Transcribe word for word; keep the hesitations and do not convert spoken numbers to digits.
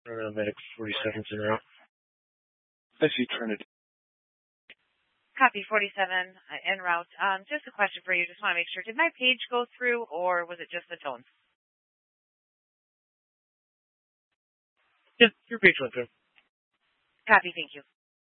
Medic forty-seven's en route. I see Trinity. Copy forty-seven uh, en route. Um, just a question for you. Just want to make sure. Did my page go through, or was it just the tones? Yeah, your page went through. Copy. Thank you.